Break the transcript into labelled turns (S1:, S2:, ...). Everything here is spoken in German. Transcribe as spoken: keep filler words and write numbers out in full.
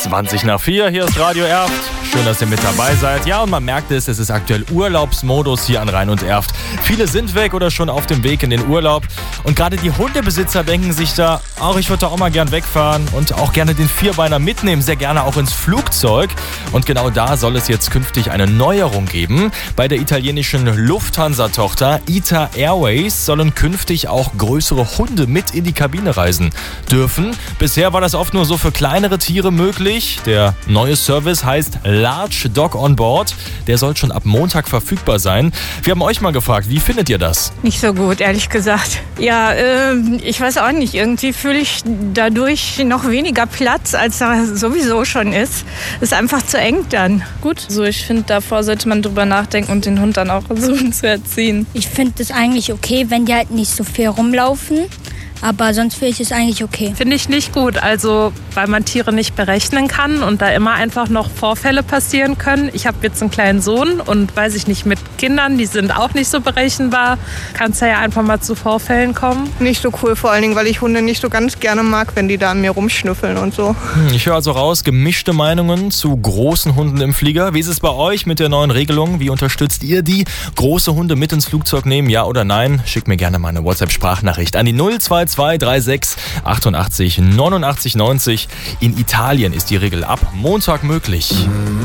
S1: zwanzig nach vier, hier ist Radio Erft. Schön, dass ihr mit dabei seid. Ja, und man merkt es, es ist aktuell Urlaubsmodus hier an Rhein und Erft. Viele sind weg oder schon auf dem Weg in den Urlaub. Und gerade die Hundebesitzer denken sich da, auch ich würde da auch mal gern wegfahren und auch gerne den Vierbeiner mitnehmen, sehr gerne auch ins Flugzeug. Und genau da soll es jetzt künftig eine Neuerung geben. Bei der italienischen Lufthansa-Tochter I T A Airways sollen künftig auch größere Hunde mit in die Kabine reisen dürfen. Bisher war das oft nur so für kleinere Tiere möglich. Der neue Service heißt Large Dog on Board. Der soll schon ab Montag verfügbar sein. Wir haben euch mal gefragt, wie findet ihr das?
S2: Nicht so gut, ehrlich gesagt. Ja, äh, ich weiß auch nicht. Irgendwie fühle ich dadurch noch weniger Platz, als da sowieso schon ist. Ist einfach zu eng dann.
S3: Gut, so ich finde, davor sollte man drüber nachdenken und den Hund dann auch versuchen zu erziehen.
S4: Ich finde es eigentlich okay, wenn die halt nicht so viel rumlaufen. Aber sonst finde ich es eigentlich okay.
S5: Finde ich nicht gut, also weil man Tiere nicht berechnen kann und da immer einfach noch Vorfälle passieren können. Ich habe jetzt einen kleinen Sohn und weiß ich nicht, mit Kindern, die sind auch nicht so berechenbar. Kann es ja einfach mal zu Vorfällen kommen.
S6: Nicht so cool, vor allen Dingen, weil ich Hunde nicht so ganz gerne mag, wenn die da an mir rumschnüffeln und so.
S1: Ich höre also raus, gemischte Meinungen zu großen Hunden im Flieger. Wie ist es bei euch mit der neuen Regelung? Wie unterstützt ihr die? Große Hunde mit ins Flugzeug nehmen, ja oder nein? Schickt mir gerne mal eine WhatsApp-Sprachnachricht an die null zwei zwei drei sechs achtundachtzig neunundachtzig neunzig. In Italien ist die Regel ab Montag möglich.